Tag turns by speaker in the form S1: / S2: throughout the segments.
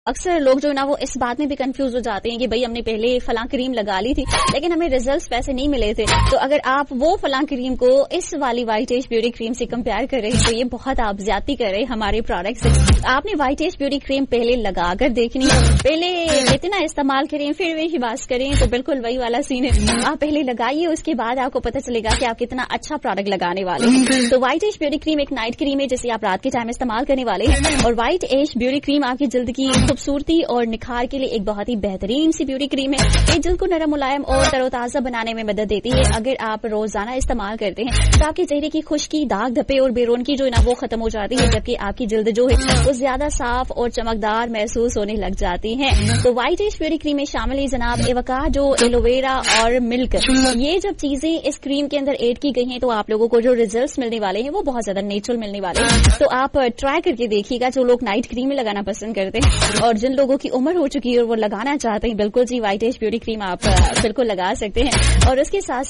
S1: अक्सर लोग जो ना वो इस बात में भी कंफ्यूज हो जाते हैं कि भाई हमने पहले फलां क्रीम लगा ली थी लेकिन हमें रिजल्ट्स वैसे नहीं मिले थे। तो अगर आप वो फलां क्रीम को इस वाली व्हाइट एज ब्यूटी क्रीम से कंपेयर कर रहे हैं तो ये बहुत आप ज्यादती कर रहे हैं हमारे प्रोडक्ट से। आपने व्हाइट एज ब्यूटी क्रीम पहले लगाकर देखनी है, पहले इतना इस्तेमाल करें फिर वही बात करें, तो बिल्कुल वही वाला सीन है। आप पहले लगाइए, उसके बाद आपको पता चलेगा कि आप कितना अच्छा प्रोडक्ट लगाने वाले हैं। तो व्हाइट एज ब्यूटी क्रीम एक नाइट क्रीम है जिसे आप रात के टाइम इस्तेमाल करने वाले हैं। और व्हाइट एज ब्यूटी क्रीम आपकी जल्द की खूबसूरती और निखार के लिए एक बहुत ही बेहतरीन सी ब्यूटी क्रीम है। ये जल्द को नरम, मुलायम और तरोताजा बनाने में मदद देती है। अगर आप रोजाना इस्तेमाल करते हैं तो आपके चेहरे की खुश्की, दाग धब्बे और बेरौनकी जो है ना वो खत्म हो जाती है, जबकि आपकी जल्द जो है वो ज्यादा साफ और चमकदार महसूस होने लग जाती है। तो व्हाइट एज ब्यूटी क्रीम में शामिल है जनाब एवोकाडो, एलोवेरा और मिल्क। ये जब चीजें इस क्रीम के अंदर ऐड की गई हैं तो आप लोगों को जो रिजल्ट्स मिलने वाले हैं वो बहुत ज्यादा नेचुरल मिलने वाले हैं। तो आप ट्राई करके देखिएगा, जो लोग नाइट क्रीम में लगाना पसंद करते हैं और जिन लोगों की उम्र हो चुकी है और वो लगाना चाहते हैं, बिल्कुल जी व्हाइट एज ब्यूटी क्रीम आप बिल्कुल लगा सकते हैं। और उसके साथ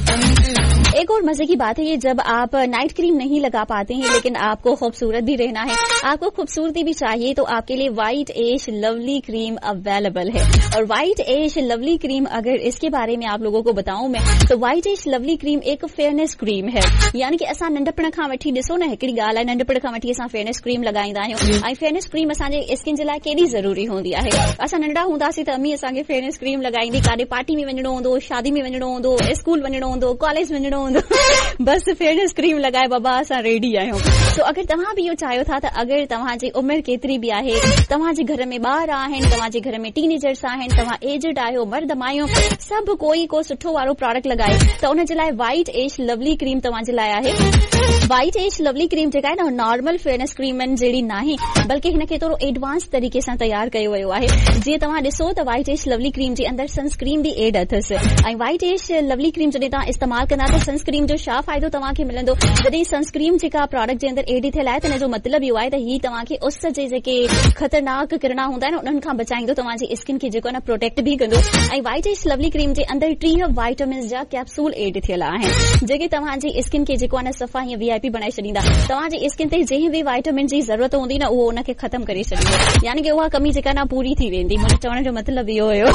S1: साथ एक और मजे की बात है, ये जब आप नाइट क्रीम नहीं लगा पाते हैं लेकिन आपको खूबसूरत भी रहना है, आपको खूबसूरती भी चाहिए, तो आपके लिए white age lovely cream available है। और व्हाइट एज लवली क्रीम अगर इसके बारे में आप लोगों को बताऊं मैं, तो व्हाइट एज लवली क्रीम एक फेयरनेस क्रीम है। यानी कि असां नंढपण खां वठी ॾिसो न हिकिड़ी ॻाल्हि आहे, नंढपण खां वठी असां फेयरनेस क्रीम लॻाईंदा आहियूं ऐं फेयरनेस क्रीम असांजे स्किन जे लाइ केॾी ज़रूरी हूंदी आहे। असां नंढड़ा हूंदासीं त अम्मी असांखे फेयरनेस क्रीम लॻाईंदी, काॾे पार्टी में वञणो हूंदो, शादी में वञणो हूंदो, स्कूल वञणो हूंदो, कॉलेज वञणो हूंदो, बस फेयरनेस क्रीम लॻाए बाबा असां रेडी आहियूं। तो अगर तव्हां बि इहो चाहियो था त अगर तव्हांजी उमिरि केतिरी बि आहे, तव्हांजे घर में ॿार आहिनि, तव्हांजे घर में टीनेजर्स आहिनि, तव्हां एजड आहियो, मर्द माइयो, सभु कोई को सुठो वारो प्रोडक्ट लॻाए त उन जे लाइ व्हाइट एज लवली क्रीम तव्हांजे लाइ आहे। व्हाइट एज लवली क्रीम जेका आहे न नॉर्मल फेयरनेस क्रीमनि जहिड़ी नाहे, बल्कि हिनखे थोरो एडवांस तरीक़े सां तयार कयो वियो आहे। जीअं तव्हां ॾिसो त व्हाइट एज लवली क्रीम जे अंदरि सनस्क्रीन बि एड अथसि ऐं व्हाइट एज लवली क्रीम जॾहिं तव्हां इस्तेमाल कंदा त सनस्क्रीन जो छा फ़ाइदो तव्हांखे मिलंदो। जॾहिं सनस्क्रीन जेका प्रोडक्ट जे अंदरि एड थियल आहे त हिन जो मतिलबु इहो आहे त ही तव्हांखे उस जे जेके ख़तरनाक किरणा हूंदा आहिनि उन्हनि खां बचाईंदो, तव्हांजी स्किन खे जेको आहे न प्रोटेक्ट बि कंदो। ऐं व्हाइट एज लवली क्रीम जे अंदरि 30 वाइटामिन्स जा कैप्सूल एड थियल आहिनि जेके तव्हांजी स्किन खे जेको आहे न सफ़ा हीअं VIP बनाए छॾींदा। तव्हांजी स्किन ते जंहिं बि वाइटामिन जी ज़रूरत हूंदी न उहो उनखे ख़तम करे छॾींदो, यानी कि उहा कमी जेका न पूरी थी वेंदी। मुंहिंजो चवण जो मतिलबु इहो हुयो।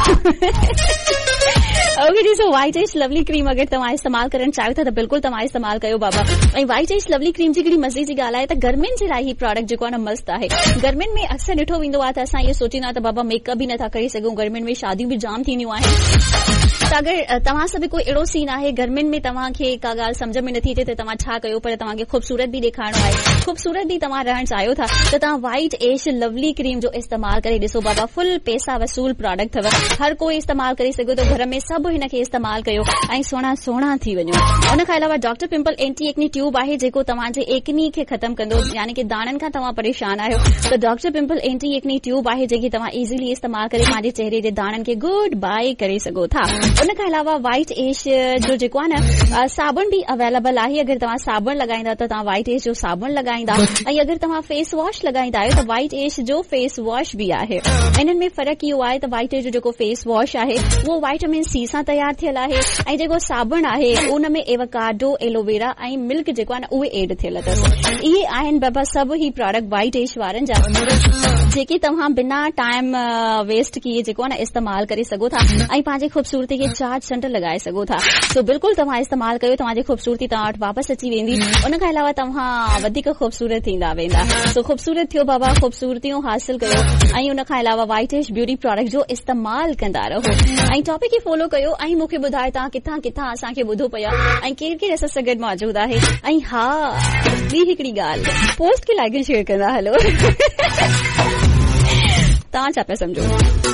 S1: ओके जी, सो व्हाइट एज लवली क्रीम अगर तव्हां इस्तेमाल करणु चाहियो था त बिल्कुलु तव्हां इस्तेमाल कयो बाबा। ऐं व्हाइट एज लवली क्रीम जी हिकिड़ी मज़े जी ॻाल्हि आहे त गर्मियुनि जे लाइ ही प्रोडक्ट जेको आहे न मस्तु आहे। गर्मियुनि में अक्सर ॾिठो वेंदो आहे त असां इहो सोचींदा त बाबा मेकअप बि नथा करे सघूं, गर्मियुनि में शादियूं बि जाम थींदियूं आहिनि। त अगर तव्हां सां बि कोई अहिड़ो सीन आहे गर्मियुनि में तव्हांखे का ॻाल्हि सम्झ में नथी अचे त तव्हां छा कयो, पर तव्हांखे खूबसूरत बि ॾेखारणो आहे, खूबसूरत बि तव्हां रहणु चाहियो था त तव्हां व्हाइट एज लवली क्रीम जो इस्तेमाल करे ॾिसो बाबा। फुल पैसा वसूल प्रोडक्ट अथव, हर कोई इस्तेमाल करे सघे थो, घर में सभु हिनखे इस्तेमाल कयो ऐं सुहिणा सुहिणा थी वञो। उन खां अलावा doctor pimple anti acne tube आहे जेको तव्हांजे एक्नी खे ख़तम कंदो, यानी कि दाणनि खां तव्हां परेशान आहियो त doctor pimple anti acne tube आहे जेकी तव्हां इज़ीली इस्तेमाल करे पंहिंजे चेहरे जे दाणनि खे गुड बाय करे सघो था। उन खां अलावा व्हाइट एज जो जेको आहे न साबुण बि अवेलेबल आहे। अगर तव्हां साबुण लॻाईंदा त तव्हां व्हाइट एज जो साबुण लॻाईंदा, ऐं अगर तव्हां फेस वॉश लॻाईंदा आहियो त व्हाइट एज जो फेस वॉश बि आहे। इन्हनि में फ़र्क़ु इहो आहे त व्हाइट एज जो जेको फेस वॉश आहे उहो वाइटामिन C सां तयार थियल आहे ऐं जेको साबुण आहे उन में एवोकाडो, एलोवेरा ऐं मिल्क जेको आहे न उहे एड थियल अथसि। इहे आहिनि बाबा सभु ही प्रोडक्ट व्हाइट एज वारनि जा जेके तव्हां बिना टाइम वेस्ट किए जेको आहे न इस्तेमाल करे सघो था ऐं पंहिंजे खूबसूरती खे चार्ज सेंटर लॻाए सघो था। सो बिल्कुलु तव्हां इस्तेमाल कयो, तव्हांजी खूबसूरती तव्हां वटि वापसि अची वेंदी। उन खां अलावा तव्हां वधीक खूबसूरत थींदा वेंदा। सो खूबसूरत थियो बाबा, खूबसूरतियूं हासिल कयो ऐं उन खां अलावा व्हाइट एज ब्यूटी प्रोडक्ट जो इस्तेमाल कंदा रहो ऐं टॉपिक खे फॉलो कयो ऐं मूंखे ॿुधायो तव्हां किथां किथां असांखे ॿुधो पिया ऐं कहिड़े कहिड़े असां सां गॾु मौजूदु आहे। ऐं हा, ॿी हिकिड़ी ॻाल्हि, पोस्ट खे लाइक एंड शेयर कंदा हलो। तव्हां छा पिया सम्झो?